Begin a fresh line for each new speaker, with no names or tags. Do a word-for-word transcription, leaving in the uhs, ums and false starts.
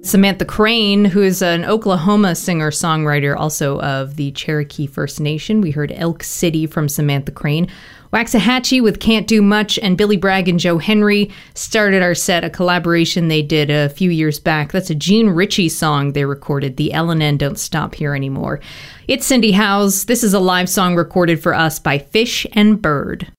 Samantha Crane, who is an Oklahoma singer-songwriter, also of the Cherokee First Nation. We heard Elk City from Samantha Crane. Waxahachie with Can't Do Much, and Billy Bragg and Joe Henry started our set, a collaboration they did a few years back. That's a Gene Ritchie song they recorded, the L and N Don't Stop Here Anymore. It's Cindy Howes. This is a live song recorded for us by Fish and Bird.